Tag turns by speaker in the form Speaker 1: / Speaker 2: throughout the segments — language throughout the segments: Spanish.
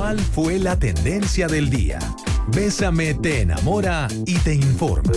Speaker 1: ¿Cuál fue la tendencia del día? Bésame te enamora y te informa.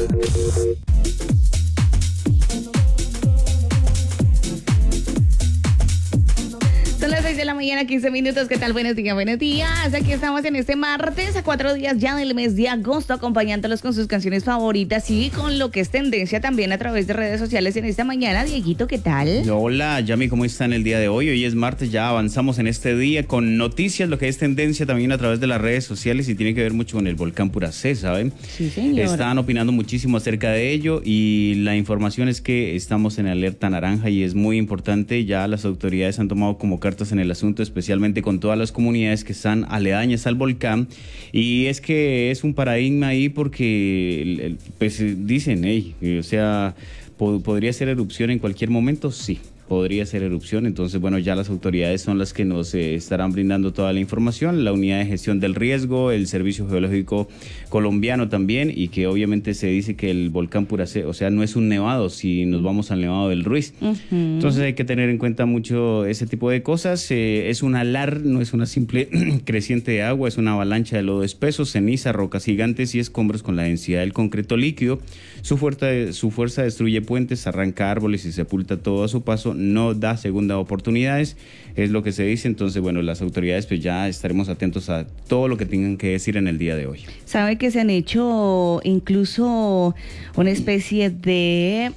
Speaker 2: Son las 6 de la mañana, 15 minutos. ¿Qué tal? Buenos días, buenos días. Aquí estamos en este martes, a 4 días ya del mes de agosto, acompañándolos con sus canciones favoritas y con lo que es tendencia también a través de redes sociales en esta mañana. Dieguito, ¿qué tal?
Speaker 3: Hola, Yami, ¿cómo están el día de hoy? Hoy es martes, ya avanzamos en este día con noticias, lo que es tendencia también a través de las redes sociales y tiene que ver mucho con el volcán Puracé, ¿saben?
Speaker 2: Sí, señor.
Speaker 3: Están opinando muchísimo acerca de ello y la información es que estamos en alerta naranja y es muy importante. Ya las autoridades han tomado como cartas en el asunto, especialmente con todas las comunidades que están aledañas al volcán, y es que es un paradigma ahí porque pues dicen, o sea, ¿podría ser erupción en cualquier momento? Sí, podría ser erupción. Entonces, bueno, ya las autoridades son las que nos estarán brindando toda la información, la unidad de gestión del riesgo, el Servicio Geológico Colombiano también, y que obviamente se dice que el volcán Puracé, o sea, no es un nevado si nos vamos al Nevado del Ruiz. Entonces hay que tener en cuenta mucho ese tipo de cosas. Es un alar, no es una simple creciente de agua, es una avalancha de lodo espeso, ceniza, rocas gigantes y escombros con la densidad del concreto líquido. Su fuerza destruye puentes, arranca árboles y sepulta todo a su paso, no da segunda oportunidades, es lo que se dice. Entonces, bueno, las autoridades pues ya estaremos atentos a todo lo que tengan que decir en el día de hoy.
Speaker 2: Sabe que se han hecho incluso una especie de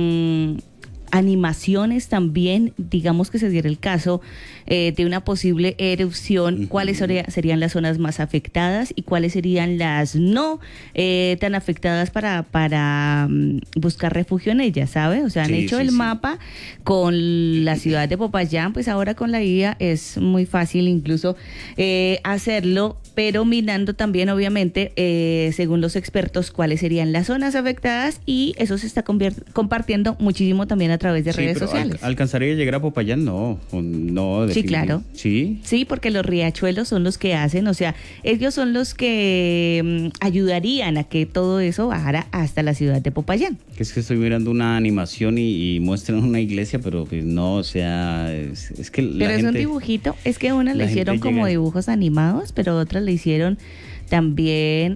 Speaker 2: animaciones también, digamos que se diera el caso de una posible erupción, cuáles serían las zonas más afectadas y cuáles serían las no tan afectadas para buscar refugio en ellas, ¿sabe? O sea, han hecho el mapa con la ciudad de Popayán, pues ahora con la guía es muy fácil incluso hacerlo, pero mirando también obviamente, según los expertos, cuáles serían las zonas afectadas, y eso se está compartiendo muchísimo también a través de redes sociales.
Speaker 3: ¿Alcanzaría a llegar a Popayán? No.
Speaker 2: Sí, claro. Sí, porque los riachuelos son los que hacen, o sea, ellos son los que ayudarían a que todo eso bajara hasta la ciudad de Popayán.
Speaker 3: Que es que estoy mirando una animación y muestran una iglesia, pero pues no, o sea, es que
Speaker 2: pero es un dibujito, es que una le hicieron como dibujos animados, pero otra le hicieron también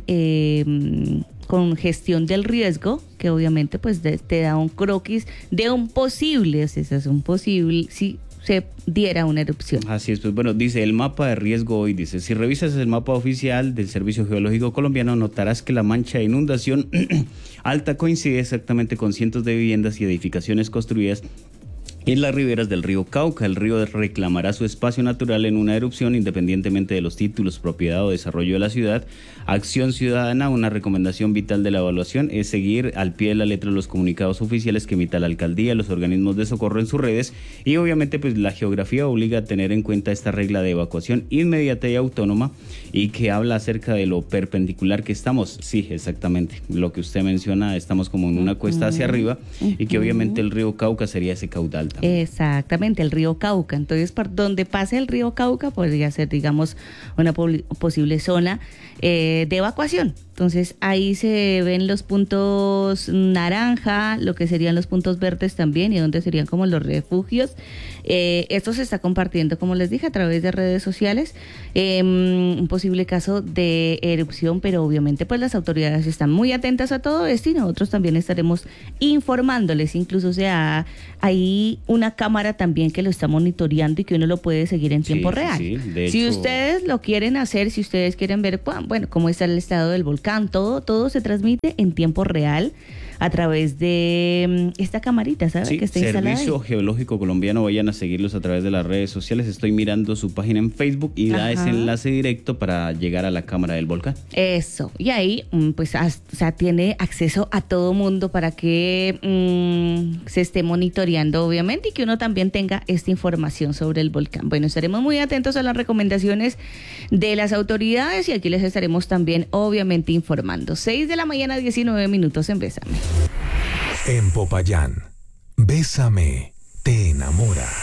Speaker 2: con gestión del riesgo, que obviamente pues te da un croquis de un posible, o sea, eso es un posible, si se diera una erupción.
Speaker 3: Así es, pues bueno, dice el mapa de riesgo hoy, dice, si revisas el mapa oficial del Servicio Geológico Colombiano, notarás que la mancha de inundación alta coincide exactamente con cientos de viviendas y edificaciones construidas en las riberas del río Cauca. El río reclamará su espacio natural en una erupción independientemente de los títulos, propiedad o desarrollo de la ciudad. Acción Ciudadana, una recomendación vital de la evaluación es seguir al pie de la letra los comunicados oficiales que emita la alcaldía, los organismos de socorro en sus redes, y obviamente pues la geografía obliga a tener en cuenta esta regla de evacuación inmediata y autónoma, y que habla acerca de lo perpendicular que estamos. Sí, exactamente, lo que usted menciona, estamos como en una cuesta hacia arriba, y que obviamente el río Cauca sería ese caudal también.
Speaker 2: Exactamente, el río Cauca. Entonces, por donde pase el río Cauca podría ser, digamos, una posible zona de evacuación. Entonces, ahí se ven los puntos naranja, lo que serían los puntos verdes también, y donde serían como los refugios. Esto se está compartiendo, como les dije, a través de redes sociales, un posible caso de erupción, pero obviamente pues las autoridades están muy atentas a todo esto y nosotros también estaremos informándoles. Incluso hay una cámara también que lo está monitoreando y que uno lo puede seguir en tiempo real. Si ustedes lo quieren hacer, si ustedes quieren ver, bueno, cómo está el estado del volcán, todo se transmite en tiempo real a través de esta camarita, ¿sabes?
Speaker 3: Sí,
Speaker 2: que está instalada
Speaker 3: Servicio Geológico Colombiano, vayan a seguirlos a través de las redes sociales. Estoy mirando su página en Facebook y da ese enlace directo para llegar a la cámara del volcán.
Speaker 2: Eso, y ahí pues tiene acceso a todo mundo para que se esté monitoreando, obviamente, y que uno también tenga esta información sobre el volcán. Bueno, estaremos muy atentos a las recomendaciones de las autoridades y aquí les estaremos también, obviamente, informando. 6 de la mañana, 19 minutos en Bésame.
Speaker 1: En Popayán, Bésame te enamora.